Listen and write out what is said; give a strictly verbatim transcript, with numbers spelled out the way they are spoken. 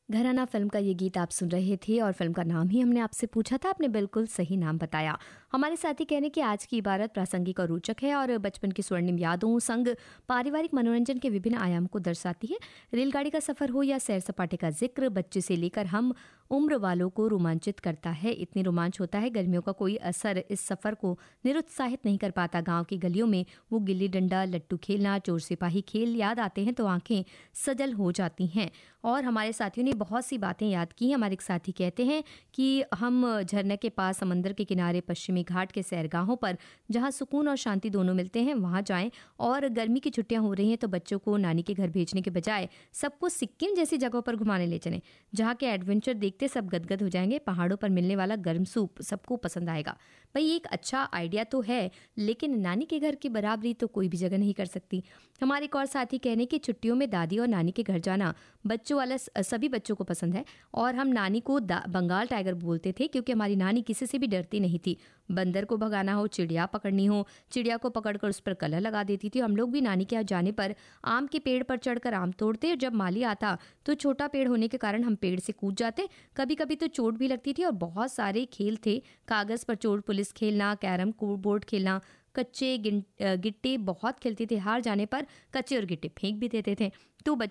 घराना फिल्म का ये गीत आप सुन रहे थे और फिल्म का नाम ही हमने आपसे पूछा था, आपने बिल्कुल सही नाम बताया। हमारे साथी कहने की आज की इबारत प्रासंगिक और रोचक है और बचपन की स्वर्णिम यादों संग पारिवारिक मनोरंजन के विभिन्न आयाम को दर्शाती है। रेलगाड़ी का सफर हो या सैर सपाटे का जिक्र, बच्चे से लेकर हम उम्र वालों को रोमांचित करता है। इतनी रोमांच होता है, गर्मियों का कोई असर इस सफर को निरुत्साहित नहीं कर पाता। गांव की गलियों में वो गिल्ली डंडा, लट्टू खेलना, चोर सिपाही खेल याद आते हैं तो आंखें सजल हो जाती हैं। और हमारे साथियों ने बहुत सी बातें याद की। हमारे एक साथी कहते हैं कि हम झरने के पास, समंदर के किनारे, पश्चिमी घाट के सैरगाहों पर जहां सुकून और शांति दोनों मिलते हैं वहां जाएं। और गर्मी की छुट्टियां हो रही हैं तो बच्चों को नानी के घर भेजने के बजाय सबको सिक्किम जैसी जगहों पर घुमाने ले चलें, जहाँ के एडवेंचर देखते सब गदगद हो जाएंगे। पहाड़ों पर मिलने वाला गर्म सूप सबको पसंद आएगा। भाई एक अच्छा आइडिया तो है, लेकिन नानी के घर की बराबरी तो कोई भी जगह नहीं कर सकती। हमारे एक और साथी कहने की छुट्टियों में दादी और नानी के घर जाना बच्चों वाला सभी बच्चों को पसंद है। और हम नानी को बंगाल टाइगर बोलते थे क्योंकि हमारी नानी किसी से भी डरती नहीं थी। बंदर को भगाना हो, चिड़िया पकड़नी हो, चिड़िया को पकड़कर उस पर कलर लगा देती थी। हम लोग भी नानी के यहाँ जाने पर आम के पेड़ पर चढ़कर आम तोड़ते और जब माली आता तो छोटा पेड़ होने के कारण हम पेड़ से कूद जाते। कभी कभी तो चोट भी लगती थी। और बहुत सारे खेल थे, कागज पर चोर पुलिस खेलना, कैरम बोर्ड खेलना, कच्चे गिट्टे बहुत खेलते थे। हार जाने पर कच्चे और गिट्टे फेंक भी देते थे। तो